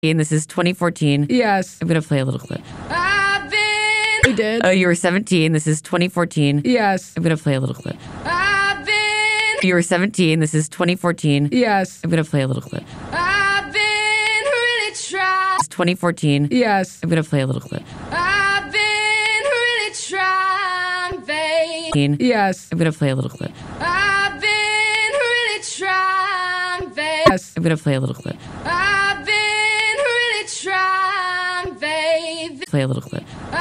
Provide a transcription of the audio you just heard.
And this is 2014. Yes. I'm going to play a little clip. We did. Oh, you were 17. This is 2014. Yes. I'm going to play a little clip. You were 17. This is 2014. Yes. I'm going to play a little clip. I've been really trying. It's 2014. Yes. I'm going to play a little clip. I've been really trying, babe. Yes. I'm going to play a little clip. I've been really trying, babe. Yes. I'm going to play a little clip. I've been really trying, babe. Play a little clip.